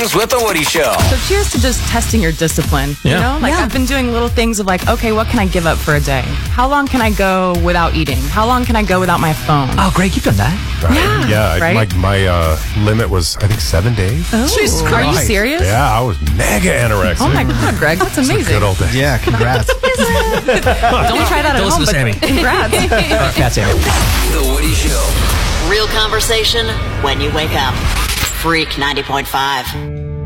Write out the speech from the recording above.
Mornings with the Woody Show. So cheers to just testing your discipline. You know, like I've been doing little things of like, okay, what can I give up for a day? How long can I go without eating? How long can I go without my phone? Oh, great. You've done that. Right. Yeah, right? My limit was, I think, 7 days. Oh, Jesus Christ. Are you serious? Yeah, I was mega anorexic. Oh my God, Greg, that's amazing. Good old day. Yeah, congrats. Don't try that at home, but Sammy. congrats. Congrats, Sammy. The Woody Show. Real conversation when you wake up. Freak 90.5.